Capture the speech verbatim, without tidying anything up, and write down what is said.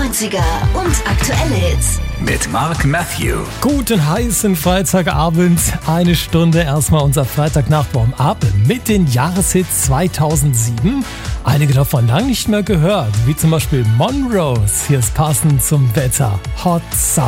neunziger und aktuelle Hits. Mit Mark Matthew. Guten heißen Freitagabend. Eine Stunde erstmal unser Freitagnacht-Warm-Up mit den Jahreshits zweitausendsieben. Einige davon lang nicht mehr gehört, wie zum Beispiel Monrose. Hier ist passend zum Wetter Hot Summer.